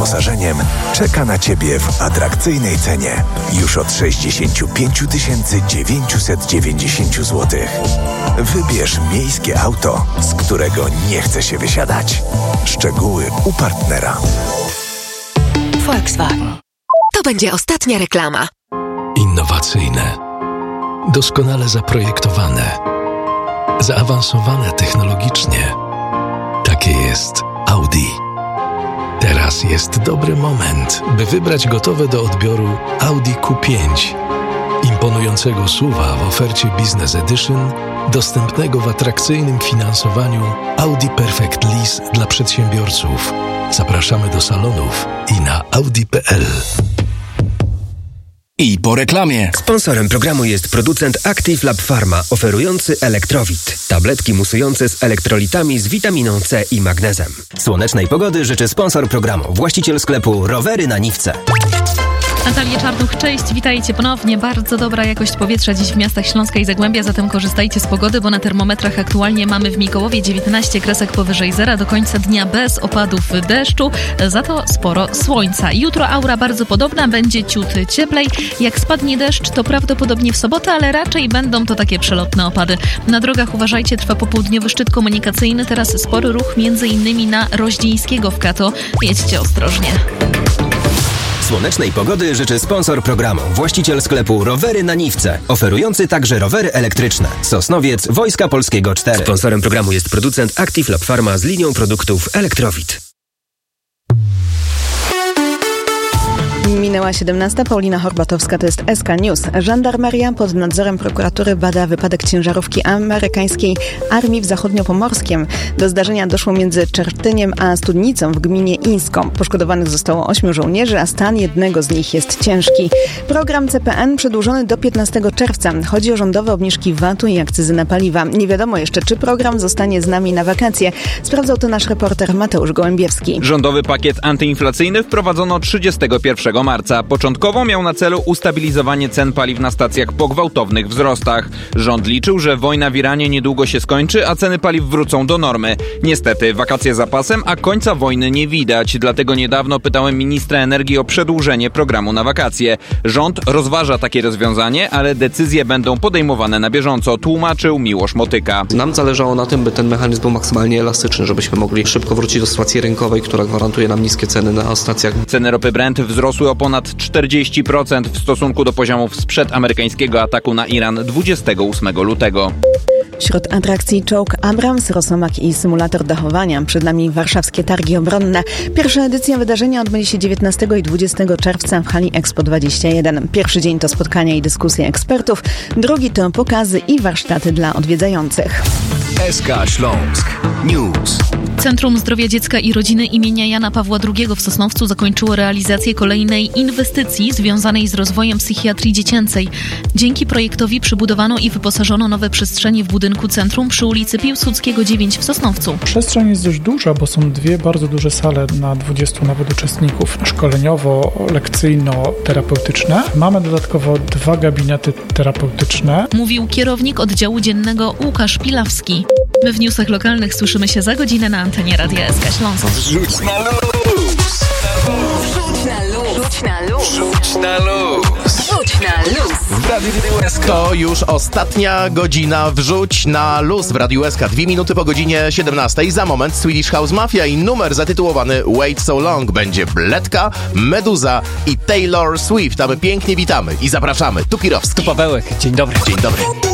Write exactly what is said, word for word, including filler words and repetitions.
wyposażeniem czeka na Ciebie w atrakcyjnej cenie. Już od sześćdziesiąt pięć tysięcy dziewięćset dziewięćdziesiąt złotych. Wybierz miejskie auto, z którego nie chce się wysiadać. Szczegóły u partnera. Volkswagen. To będzie ostatnia reklama. Innowacyjne, doskonale zaprojektowane, zaawansowane technologicznie. Takie jest Audi. Teraz jest dobry moment, by wybrać gotowe do odbioru Audi Q pięć. Imponującego S U V-a w ofercie Business Edition, dostępnego w atrakcyjnym finansowaniu Audi Perfect Lease dla przedsiębiorców. Zapraszamy do salonów i na audi kropka p l. I po reklamie. Sponsorem programu jest producent Active Lab Pharma, oferujący Elektrowit. Tabletki musujące z elektrolitami z witaminą C i magnezem. Słonecznej pogody życzy sponsor programu, właściciel sklepu Rowery na Niwce. Natalia Czarnuch, cześć, witajcie ponownie. Bardzo dobra jakość powietrza dziś w miastach Śląska i Zagłębia, zatem korzystajcie z pogody, bo na termometrach aktualnie mamy w Mikołowie dziewiętnaście kresek powyżej zera, do końca dnia bez opadów deszczu, za to sporo słońca. Jutro aura bardzo podobna, będzie ciut cieplej. Jak spadnie deszcz, to prawdopodobnie w sobotę, ale raczej będą to takie przelotne opady. Na drogach uważajcie, trwa popołudniowy szczyt komunikacyjny, teraz spory ruch między innymi na Roździńskiego w Kato. Jedźcie ostrożnie. Słonecznej pogody życzy sponsor programu, właściciel sklepu Rowery na Niwce, oferujący także rowery elektryczne. Sosnowiec Wojska Polskiego cztery. Sponsorem programu jest producent Active Lab Pharma z linią produktów Elektrowit. Minęła siedemnasta. Paulina Horbatowska, to jest S K News. Żandarmeria pod nadzorem prokuratury bada wypadek ciężarówki amerykańskiej Armii w Zachodniopomorskiem. Do zdarzenia doszło między Czertyniem a Studnicą w gminie Ińską. Poszkodowanych zostało ośmiu żołnierzy, a stan jednego z nich jest ciężki. Program C P N przedłużony do piętnastego czerwca. Chodzi o rządowe obniżki V A T-u i akcyzy na paliwa. Nie wiadomo jeszcze, czy program zostanie z nami na wakacje. Sprawdzał to nasz reporter Mateusz Gołębiewski. Rządowy pakiet antyinflacyjny wprowadzono trzydziestego pierwszego marca. Początkowo miał na celu ustabilizowanie cen paliw na stacjach po gwałtownych wzrostach. Rząd liczył, że wojna w Iranie niedługo się skończy, a ceny paliw wrócą do normy. Niestety, wakacje za pasem, a końca wojny nie widać. Dlatego niedawno pytałem ministra energii o przedłużenie programu na wakacje. Rząd rozważa takie rozwiązanie, ale decyzje będą podejmowane na bieżąco, tłumaczył Miłosz Motyka. Nam zależało na tym, by ten mechanizm był maksymalnie elastyczny, żebyśmy mogli szybko wrócić do sytuacji rynkowej, która gwarantuje nam niskie ceny na stacjach. Ceny ropy Brent wzrosły o ponad czterdzieści procent w stosunku do poziomów sprzed amerykańskiego ataku na Iran dwudziestego ósmego lutego. Wśród atrakcji czołg Abrams, Rosomak i symulator dachowania. Przed nami warszawskie targi obronne. Pierwsza edycja wydarzenia odbędzie się dziewiętnastego i dwudziestego czerwca w hali Expo dwadzieścia jeden. Pierwszy dzień to spotkania i dyskusje ekspertów, drugi to pokazy i warsztaty dla odwiedzających. S K Śląsk News. Centrum Zdrowia Dziecka i Rodziny imienia Jana Pawła drugiego w Sosnowcu zakończyło realizację kolejnej inwestycji związanej z rozwojem psychiatrii dziecięcej. Dzięki projektowi przybudowano i wyposażono nowe przestrzenie w budynku centrum przy ulicy Piłsudskiego dziewięć w Sosnowcu. Przestrzeń jest dość duża, bo są dwie bardzo duże sale na dwudziestu nawet uczestników, szkoleniowo-lekcyjno-terapeutyczne. Mamy dodatkowo dwa gabinety terapeutyczne. Mówił kierownik oddziału dziennego Łukasz Pilawski. My w newsach lokalnych słyszymy się za godzinę na antenie Radia S K Śląsk. Wrzuć na luz! Wrzuć na luz! Wrzuć na luz! Wrzuć na luz! Wrzuć na luz! W Radiu S K. To już ostatnia godzina Wrzuć na luz w Radiu S K. Dwie minuty po godzinie siedemnastej. Za moment Swedish House Mafia i numer zatytułowany Wait So Long. Będzie Bledka, Meduza i Taylor Swift. A my pięknie witamy i zapraszamy. Tu Kirowski. Tu Pawełek. Dzień dobry. Dzień dobry.